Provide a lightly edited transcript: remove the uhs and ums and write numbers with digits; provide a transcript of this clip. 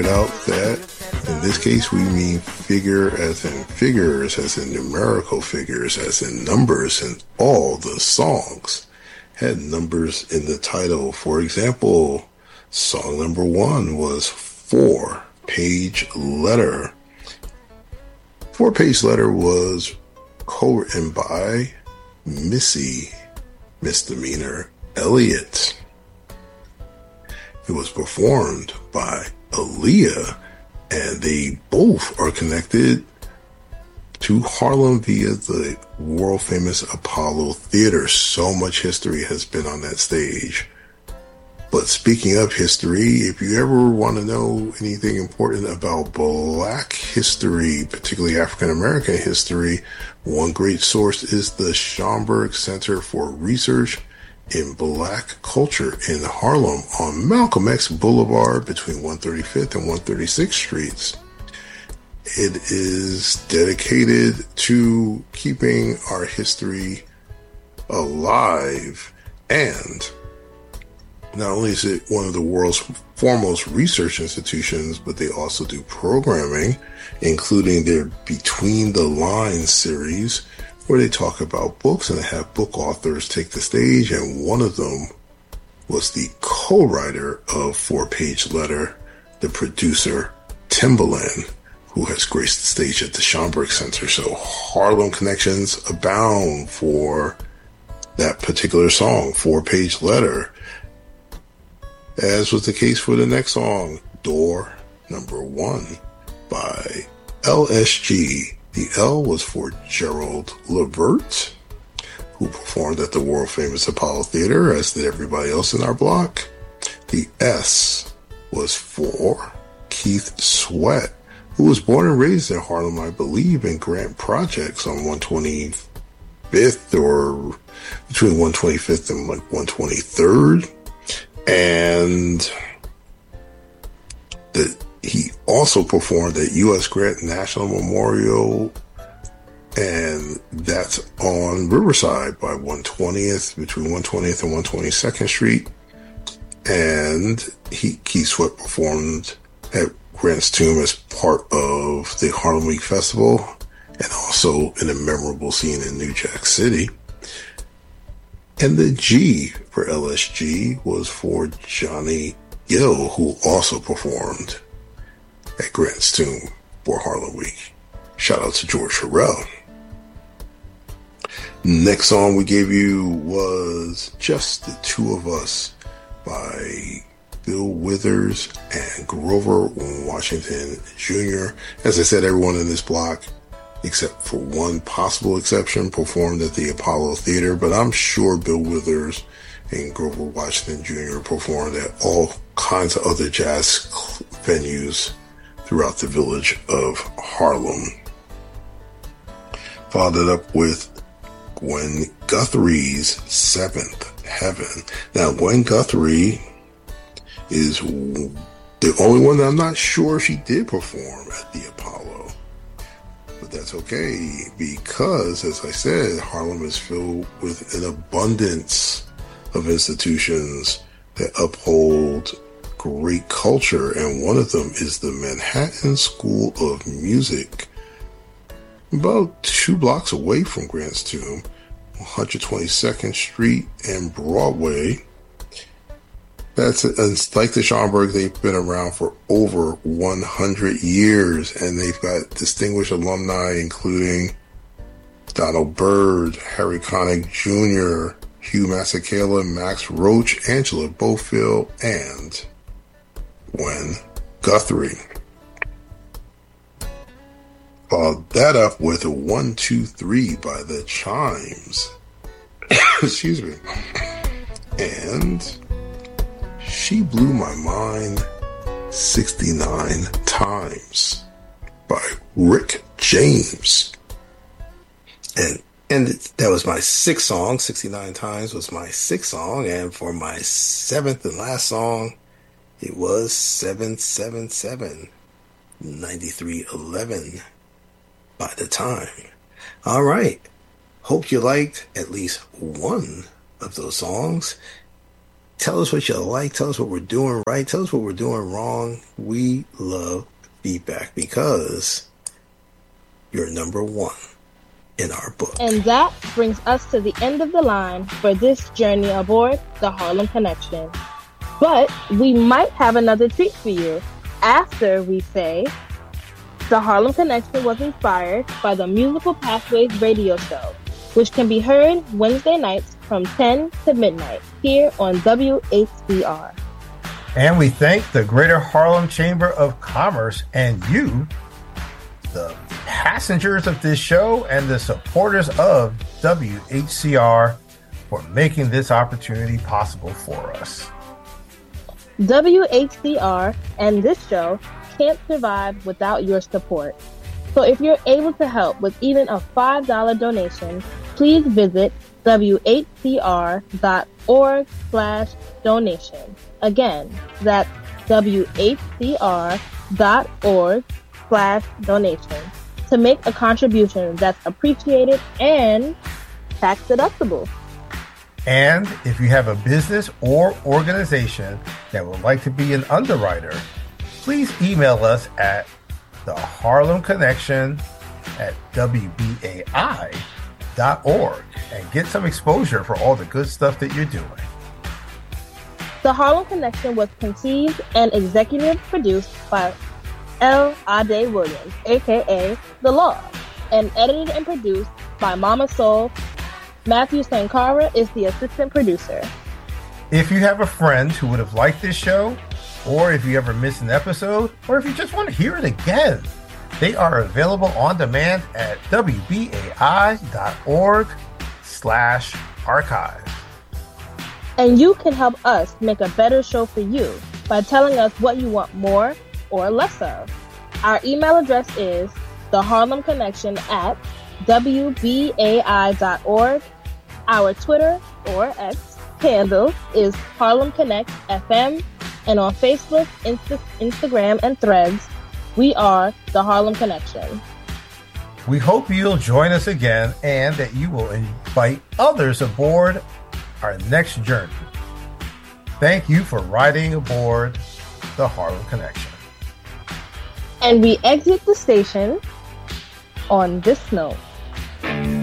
out that in this case we mean figure as in figures, as in numerical figures, as in numbers, and all the songs had numbers in the title. For example, song number 1 was 4-Page Letter. 4-Page Letter was co-written by Missy Misdemeanor Elliott. It was performed by Aaliyah, and they both are connected to Harlem via the world-famous Apollo Theater. So much history has been on that stage. But speaking of history, if you ever want to know anything important about Black history, particularly African-American history, one great source is the Schomburg Center for Research in Black Culture in Harlem on Malcolm X Boulevard between 135th and 136th Streets. It is dedicated to keeping our history alive, and not only is it one of the world's foremost research institutions, but they also do programming, including their Between the Lines series, where they talk about books and they have book authors take the stage, and one of them was the co-writer of 4-Page Letter, the producer Timbaland, who has graced the stage at the Schomburg Center. So Harlem connections abound for that particular song, 4-Page Letter. As was the case for the next song, Door Number 1 by LSG. The L was for Gerald Levert, who performed at the world-famous Apollo Theater, as did everybody else in our block. The S was for Keith Sweat, who was born and raised in Harlem, I believe, in Grant Projects on 125th or between 125th and like 123rd. And he also performed at U.S. Grant National Memorial, and that's on Riverside by 120th, between 120th and 122nd Street. And Keith Sweat performed at Grant's Tomb as part of the Harlem Week Festival, and also in a memorable scene in New Jack City. And the G for LSG was for Johnny Gill, who also performed at Grant's Tomb for Harlem Week. Shout out to George Harrell. Next song we gave you was Just the Two of Us by Bill Withers and Grover Washington Jr. As I said, everyone in this block, except for one possible exception, performed at the Apollo Theater, but I'm sure Bill Withers and Grover Washington Jr. performed at all kinds of other jazz venues throughout the village of Harlem. Followed up with Gwen Guthrie's Seventh Heaven. Now, Gwen Guthrie is the only one that I'm not sure she did perform at the Apollo. But that's okay, because, as I said, Harlem is filled with an abundance of institutions that uphold great culture, and one of them is the Manhattan School of Music, about 2 blocks away from Grant's Tomb, 122nd Street and Broadway. That's like the Schomburg. They've been around for over 100 years, and they've got distinguished alumni, including Donald Byrd, Harry Connick Jr., Hugh Masekela, Max Roach, Angela Bofill, and Gwen Guthrie. Followed that up with a 1, 2, 3 by the Chimes. Excuse me. And She Blew My Mind 69 Times by Rick James. And that was my 6th song. 69 Times was my 6th song. And for my 7th and last song, it was 777 9311 by the Time. All right. Hope you liked at least one of those songs. Tell us what you like. Tell us what we're doing right. Tell us what we're doing wrong. We love feedback because you're number one in our book. And that brings us to the end of the line for this journey aboard the Harlem Connection. But we might have another treat for you after we say the Harlem Connection was inspired by the Musical Pathways radio show, which can be heard Wednesday nights from 10 to midnight here on WHCR. And we thank the Greater Harlem Chamber of Commerce and you, the passengers of this show and the supporters of WHCR, for making this opportunity possible for us. WHCR and this show can't survive without your support. So if you're able to help with even a $5 donation, please visit whcr.org/donation. Again, that's whcr.org/donation to make a contribution that's appreciated and tax deductible. And if you have a business or organization that would like to be an underwriter, please email us at the Harlem Connection at WBAI.org and get some exposure for all the good stuff that you're doing. The Harlem Connection was conceived and executive produced by L. Ade Williams, aka The Law, and edited and produced by Mama Soul. Matthew Sankara is the assistant producer. If you have a friend who would have liked this show, or if you ever missed an episode, or if you just want to hear it again, they are available on demand at wbai.org/archive. And you can help us make a better show for you by telling us what you want more or less of. Our email address is theharlemconnection@wbai.org. Our Twitter or X handle is Harlem Connect FM, and on Facebook, Instagram, and Threads, we are the Harlem Connection. We hope you'll join us again and that you will invite others aboard our next journey. Thank you for riding aboard the Harlem Connection. And we exit the station on this note.